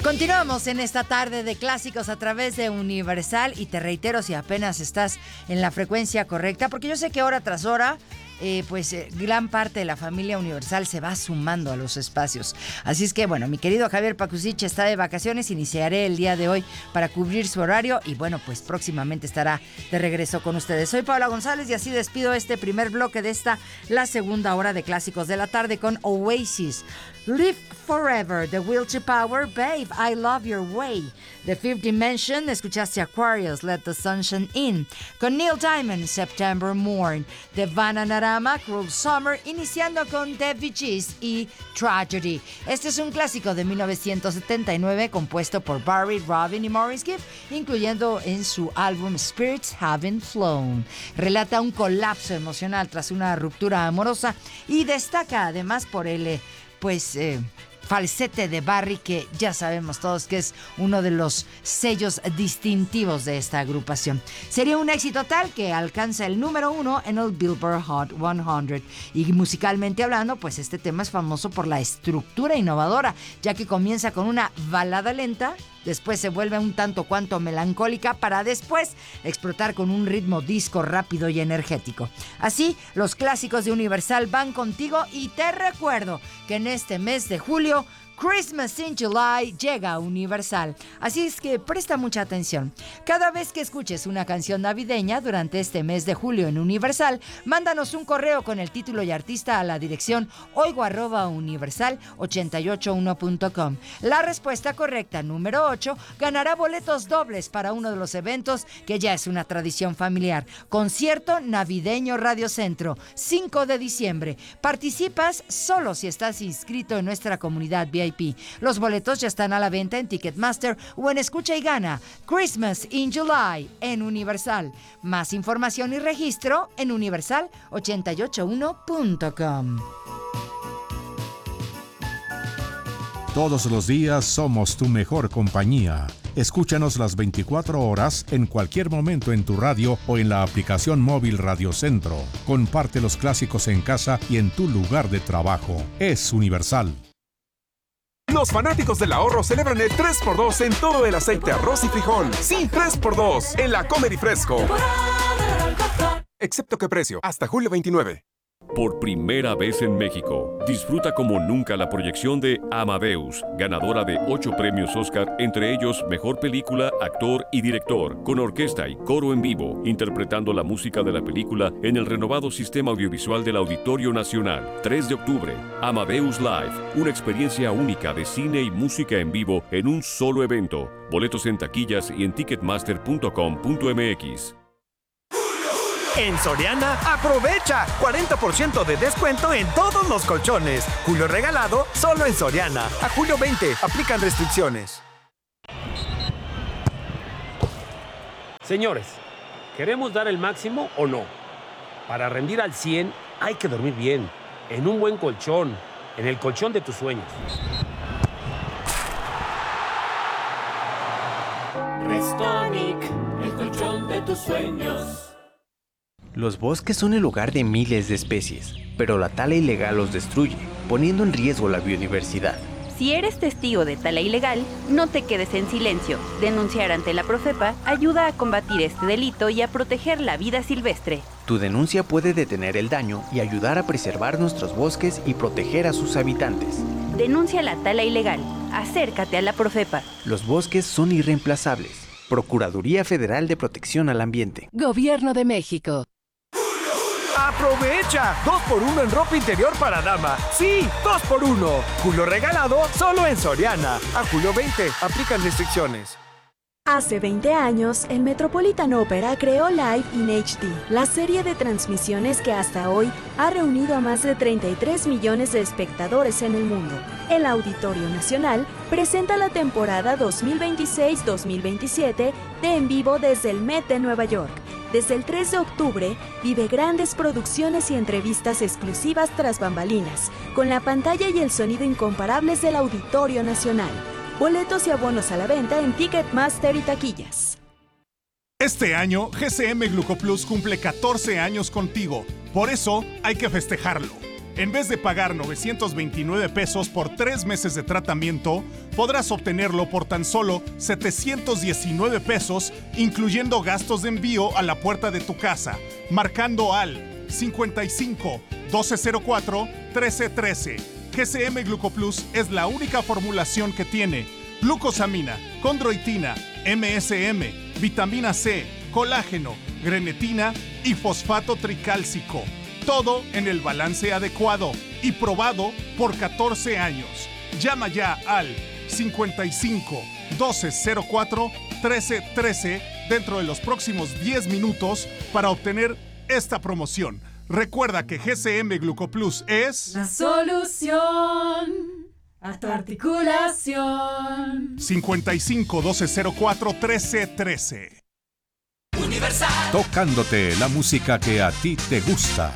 Continuamos en esta tarde de clásicos a través de Universal y te reitero si apenas estás en la frecuencia correcta, porque yo sé que hora tras hora gran parte de la familia Universal se va sumando a los espacios. Así es que, bueno, mi querido Javier Pacusich está de vacaciones, iniciaré el día de hoy para cubrir su horario y, bueno, pues próximamente estará de regreso con ustedes. Soy Paula González y así despido este primer bloque de la segunda hora de clásicos de la tarde con Oasis. Live Forever, The Will to Power, Babe, I Love Your Way. The Fifth Dimension, escuchaste Aquarius, Let the Sunshine In. Con Neil Diamond, September Morn. The Bananarama, Cruel Summer, iniciando con The Bee Gees y Tragedy. Este es un clásico de 1979 compuesto por Barry, Robin y Maurice Gibb, incluyendo en su álbum Spirits Haven't Flown. Relata un colapso emocional tras una ruptura amorosa y destaca además por el falsete de Barry, que ya sabemos todos que es uno de los sellos distintivos de esta agrupación. Sería un éxito tal que alcanza el número 1 en el Billboard Hot 100. Y musicalmente hablando, pues este tema es famoso por la estructura innovadora, ya que comienza con una balada lenta, después se vuelve un tanto cuanto melancólica para después explotar con un ritmo disco rápido y energético. Así, los clásicos de Universal van contigo y te recuerdo que en este mes de julio Christmas in July llega a Universal. Así es que presta mucha atención. Cada vez que escuches una canción navideña durante este mes de julio en Universal, mándanos un correo con el título y artista a la dirección oigo@universal881.com. La respuesta correcta, número 8, ganará boletos dobles para uno de los eventos que ya es una tradición familiar. Concierto Navideño Radio Centro, 5 de diciembre. Participas solo si estás inscrito en nuestra comunidad VIP. Los boletos ya están a la venta en Ticketmaster o en Escucha y Gana. Christmas in July en Universal. Más información y registro en universal881.com. Todos los días somos tu mejor compañía. Escúchanos las 24 horas en cualquier momento en tu radio o en la aplicación móvil Radio Centro. Comparte los clásicos en casa y en tu lugar de trabajo. Es Universal. Los fanáticos del ahorro celebran el 3x2 en todo el aceite, arroz y frijol. Sí, 3x2 en la Comer y Fresco. Excepto que precio, hasta julio 29. Por primera vez en México, disfruta como nunca la proyección de Amadeus, ganadora de 8 premios Oscar, entre ellos Mejor Película, Actor y Director, con orquesta y coro en vivo, interpretando la música de la película en el renovado sistema audiovisual del Auditorio Nacional. 3 de octubre, Amadeus Live, una experiencia única de cine y música en vivo en un solo evento. Boletos en taquillas y en ticketmaster.com.mx. En Soriana, aprovecha 40% de descuento en todos los colchones. Julio regalado, solo en Soriana. A julio 20, aplican restricciones. Señores, ¿queremos dar el máximo o no? Para rendir al 100 hay que dormir bien, en un buen colchón, en el colchón de tus sueños. Restonic, el colchón de tus sueños. Los bosques son el hogar de miles de especies, pero la tala ilegal los destruye, poniendo en riesgo la biodiversidad. Si eres testigo de tala ilegal, no te quedes en silencio. Denunciar ante la Profepa ayuda a combatir este delito y a proteger la vida silvestre. Tu denuncia puede detener el daño y ayudar a preservar nuestros bosques y proteger a sus habitantes. Denuncia la tala ilegal. Acércate a la Profepa. Los bosques son irreemplazables. Procuraduría Federal de Protección al Ambiente. Gobierno de México. ¡Aprovecha! 2x1 en ropa interior para dama. ¡Sí! 2x1. Julio regalado, solo en Soriana. A julio 20, aplican restricciones. Hace 20 años, el Metropolitan Opera creó Live in HD, la serie de transmisiones que hasta hoy ha reunido a más de 33 millones de espectadores en el mundo. El Auditorio Nacional presenta la temporada 2026-2027 de En Vivo desde el Met de Nueva York. Desde el 3 de octubre, vive grandes producciones y entrevistas exclusivas tras bambalinas, con la pantalla y el sonido incomparables del Auditorio Nacional. Boletos y abonos a la venta en Ticketmaster y taquillas. Este año, GCM Glucoplus cumple 14 años contigo. Por eso, hay que festejarlo. En vez de pagar 929 pesos por 3 meses de tratamiento, podrás obtenerlo por tan solo 719 pesos, incluyendo gastos de envío a la puerta de tu casa, marcando al 55 1204 1313. GCM Glucoplus es la única formulación que tiene glucosamina, condroitina, MSM, vitamina C, colágeno, grenetina y fosfato tricálcico. Todo en el balance adecuado y probado por 14 años. Llama ya al 55 1204 1313 dentro de los próximos 10 minutos para obtener esta promoción. Recuerda que GCM Glucoplus es la solución a tu articulación. 55 1204 1313. Tocándote la música que a ti te gusta.